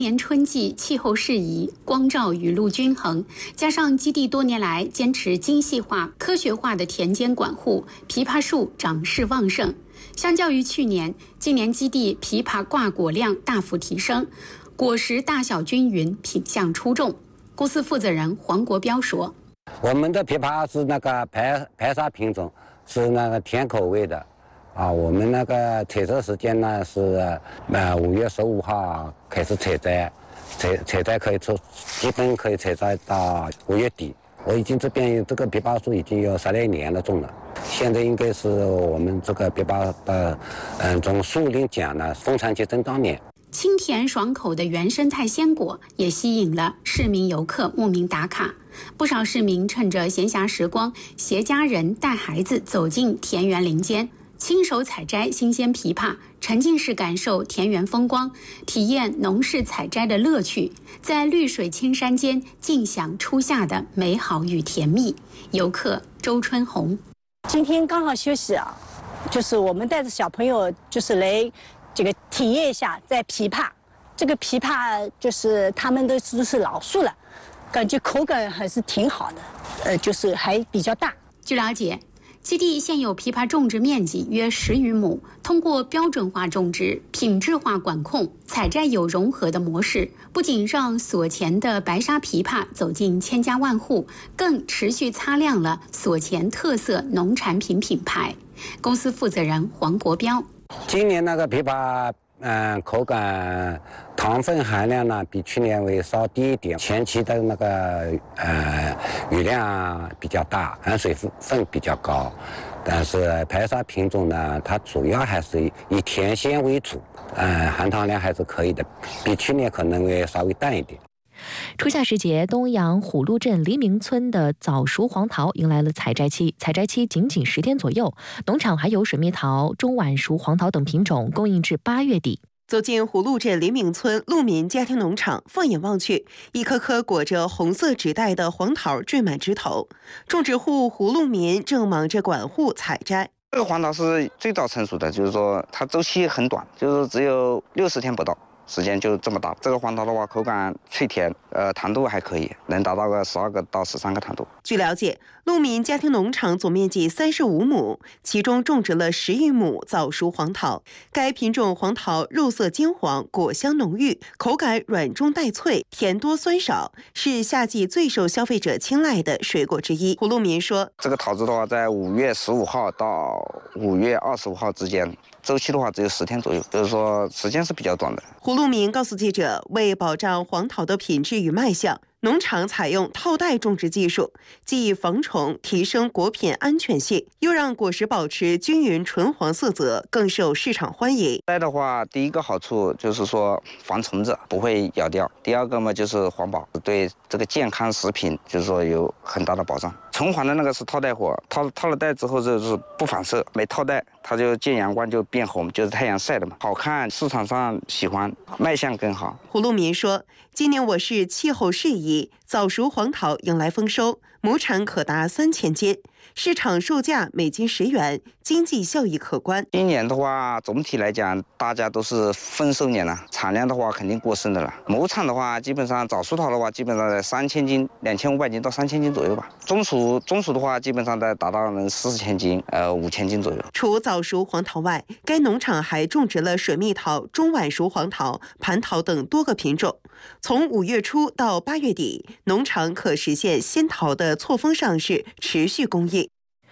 年春季气候适宜，光照雨露均衡，加上基地多年来坚持精细化、科学化的田间管护，枇杷树长势旺盛。相较于去年，今年基地枇杷挂果量大幅提升，果实大小均匀，品相出众。公司负责人黄国彪说：“ 我们的枇杷是那个白沙品种，是那个甜口味的。”我们那个采收时间呢是5月15号开始采摘，采摘可以基本可以采摘到5月底。我已经这边这个枇杷树已经有16年了种了，现在应该是我们这个枇杷的从树龄讲呢丰产期增长年。 清甜爽口的原生态鲜果也吸引了市民游客慕名打卡。不少市民趁着闲暇时光，携家人带孩子走进田园林间，亲手采摘新鲜枇杷，沉浸式感受田园风光，体验农事采摘的乐趣，在绿水青山间尽享初夏的美好与甜蜜。游客周春红： 今天刚好休息啊，就是我们带着小朋友就是来这个体验一下在枇杷。这个枇杷就是他们都是老树了，感觉口感还是挺好的，就是还比较大。 据了解，基地现有枇杷种植面积约10余亩，通过标准化种植、品质化管控、采摘有融合的模式，不仅让所前的白沙枇杷走进千家万户，更持续擦亮了所前特色农产品品牌。公司负责人黄国彪： 今年那个枇杷口感糖分含量呢比去年为稍低一点，前期的那个雨量比较大，含水分比较高，但是白沙品种呢，它主要还是以甜鲜为主，含糖量还是可以的，比去年可能会稍微淡一点。 初夏时节，东阳虎鹿镇黎明村的早熟黄桃迎来了采摘期，采摘期仅10天左右。农场还有水蜜桃、中晚熟黄桃等品种供应至8月底。 走进虎鹿镇黎明村鹿民家庭农场，放眼望去，一颗颗裹着红色纸袋的黄桃缀满枝头，种植户胡鹿民正忙着管护采摘。 这个黄桃是最早成熟的，就是说它周期很短，就是只有60天不到。时间就这么大。这个黄桃的话，口感脆甜，糖度还可以，能达到个12个到13个糖度。 据了解，鹿民家庭农场总面积35亩，其中种植了10余亩早熟黄桃。该品种黄桃肉色金黄，果香浓郁，口感软中带脆，甜多酸少，是夏季最受消费者青睐的水果之一。胡鹿民说， 这个桃子的话，在5月15号到5月25号之间。周期的话只有10天左右，就是说时间是比较短的。 胡鹿民告诉记者，为保障黄桃的品质与卖相，农场采用套袋种植技术，既防虫，提升果品安全性，又让果实保持均匀纯黄色泽，更受市场欢迎。 袋的话，第一个好处就是说防虫子不会咬掉，第二个嘛就是环保，对这个健康食品就是说有很大的保障。纯黄的那个是套袋货，套了袋之后就是不反射，没套袋它就见阳光就变红，就是太阳晒的嘛，好看，市场上喜欢，卖相更好。 胡鹿民说，今年我市气候适宜，早熟黄桃迎来丰收，亩产可达3000斤，市场售价每斤10元，经济效益可观。 今年的话，总体来讲，大家都是丰收年了，产量的话肯定过剩的了。亩产的话，基本上早熟桃的话，基本上在3000斤、2500斤到3000斤左右吧。中熟的话，基本上在达到能4000斤、5000斤左右。 除早熟黄桃外，该农场还种植了水蜜桃、中晚熟黄桃、蟠桃等多个品种。从5月初到8月底，农场可实现鲜桃的错峰上市，持续供应。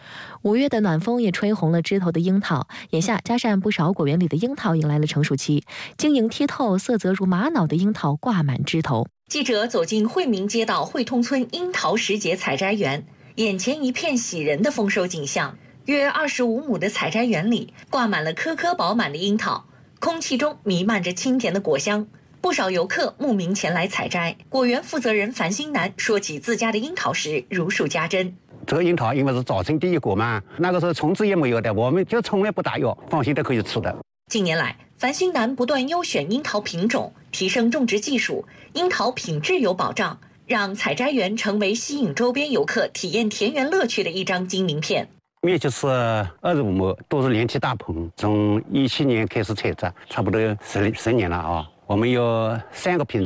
5月的暖风也吹红了枝头的樱桃，眼下嘉善不少果园里的樱桃迎来了成熟期，晶莹剔透、色泽如玛瑙的樱桃挂满枝头。 记者走进惠民街道惠通村樱桃时节采摘园，眼前一片喜人的丰收景象。约25亩的采摘园里挂满了颗颗饱满的樱桃，空气中弥漫着清甜的果香。不少游客慕名前来采摘。果园负责人樊新南说起自家的樱桃时如数家珍。 这个樱桃因为是早生第一果嘛，那个时候虫子也没有的，我们就从来不打药，放心的可以吃的。 近年来，樊新南不断优选樱桃品种，提升种植技术，樱桃品质有保障，让采摘园成为吸引周边游客体验田园乐趣的一张金名片。 面积是25亩，都是连体大棚，从17年开始采摘，差不多10年了啊。我们有3个品